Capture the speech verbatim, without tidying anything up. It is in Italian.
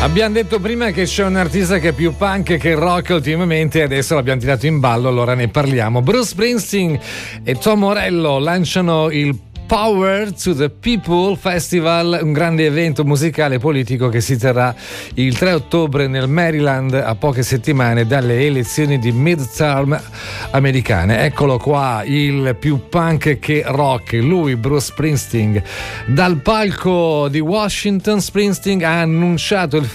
Abbiamo detto prima che c'è un artista che è più punk che rock ultimamente e adesso l'abbiamo tirato in ballo, allora ne parliamo. Bruce Springsteen e Tom Morello lanciano il Power to the People Festival, un grande evento musicale e politico che si terrà il tre ottobre nel Maryland, a poche settimane dalle elezioni di midterm americane. Eccolo qua, il più punk che rock, lui Bruce Springsteen. Dal palco di Washington, Springsteen ha annunciato il